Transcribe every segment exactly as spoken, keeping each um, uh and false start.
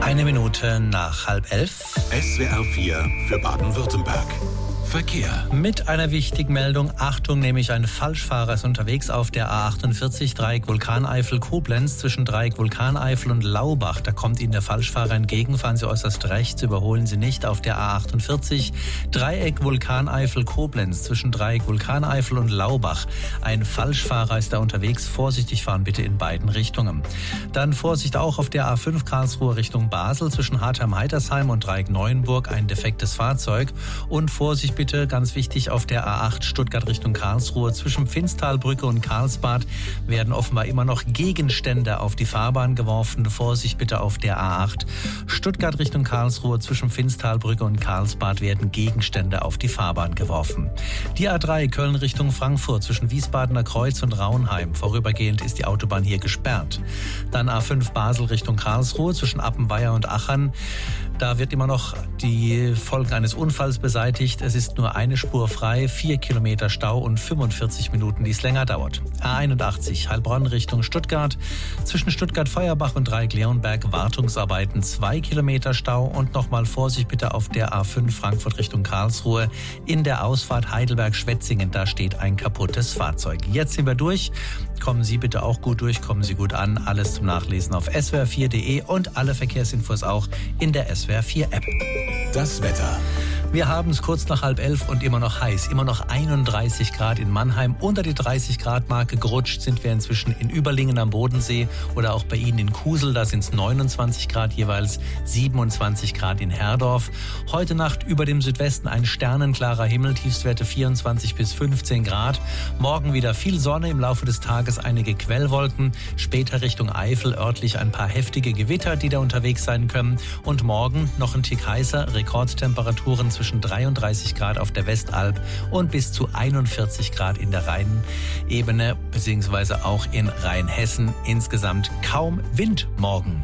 Eine Minute nach halb elf. S W R vier für Baden-Württemberg. Verkehr. Mit einer wichtigen Meldung. Achtung, nämlich ein Falschfahrer ist unterwegs auf der A achtundvierzig, Dreieck Vulkaneifel-Koblenz zwischen Dreieck Vulkaneifel und Laubach. Da kommt Ihnen der Falschfahrer entgegen. Fahren Sie äußerst rechts, überholen Sie nicht auf der A achtundvierzig, Dreieck Vulkaneifel-Koblenz zwischen Dreieck Vulkaneifel und Laubach. Ein Falschfahrer ist da unterwegs. Vorsichtig fahren bitte in beiden Richtungen. Dann Vorsicht auch auf der A fünf Karlsruhe Richtung Basel zwischen Hartheim-Heitersheim und Dreieck Neuenburg. Ein defektes Fahrzeug. Und Vorsicht bitte, ganz wichtig, auf der A acht Stuttgart Richtung Karlsruhe zwischen Pfinztalbrücke und Karlsbad werden offenbar immer noch Gegenstände auf die Fahrbahn geworfen. Vorsicht bitte auf der A acht Stuttgart Richtung Karlsruhe zwischen Pfinztalbrücke und Karlsbad werden Gegenstände auf die Fahrbahn geworfen. Die A drei Köln Richtung Frankfurt zwischen Wiesbadener Kreuz und Raunheim. Vorübergehend ist die Autobahn hier gesperrt. Dann A fünf Basel Richtung Karlsruhe zwischen Appenweier und Achern. Da wird immer noch die Folgen eines Unfalls beseitigt. Es ist nur eine Spur frei, vier Kilometer Stau und fünfundvierzig Minuten, die es länger dauert. A einundachtzig Heilbronn Richtung Stuttgart. Zwischen Stuttgart-Feuerbach und Dreieck-Leonberg Wartungsarbeiten, zwei Kilometer Stau. Und nochmal Vorsicht bitte auf der A fünf Frankfurt Richtung Karlsruhe. In der Ausfahrt Heidelberg-Schwetzingen, da steht ein kaputtes Fahrzeug. Jetzt sind wir durch. Kommen Sie bitte auch gut durch, kommen Sie gut an. Alles zum Nachlesen auf S W R vier punkt de und alle Verkehrsinfos auch in der S W R vier App. Das Wetter. Wir haben es kurz nach halb elf und immer noch heiß. Immer noch einunddreißig Grad in Mannheim. Unter die dreißig Grad Marke gerutscht sind wir inzwischen in Überlingen am Bodensee oder auch bei Ihnen in Kusel. Da sind es neunundzwanzig Grad jeweils, siebenundzwanzig Grad in Herdorf. Heute Nacht über dem Südwesten ein sternenklarer Himmel, Tiefstwerte vierundzwanzig bis fünfzehn Grad. Morgen wieder viel Sonne, im Laufe des Tages einige Quellwolken. Später Richtung Eifel örtlich ein paar heftige Gewitter, die da unterwegs sein können. Und morgen noch ein Tick heißer, Rekordtemperaturen zwischen dreiunddreißig Grad auf der Westalb und bis zu einundvierzig Grad in der Rheinebene beziehungsweise auch in Rheinhessen. Insgesamt kaum Wind morgen.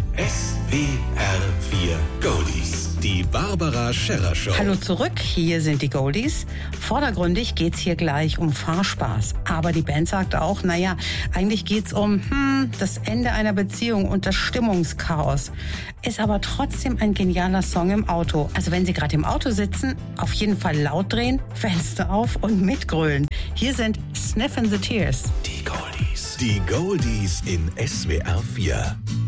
S W R vier Goldies. Die Barbara Scherrer Show. Hallo zurück, hier sind die Goldies. Vordergründig geht's hier gleich um Fahrspaß. Aber die Band sagt auch, naja, eigentlich geht's um hm, das Ende einer Beziehung und das Stimmungschaos. Ist aber trotzdem ein genialer Song im Auto. Also wenn Sie gerade im Auto sitzen, auf jeden Fall laut drehen, Fenster auf und mitgrölen. Hier sind Sniffin' the Tears. Die Goldies. Die Goldies in S W R vier.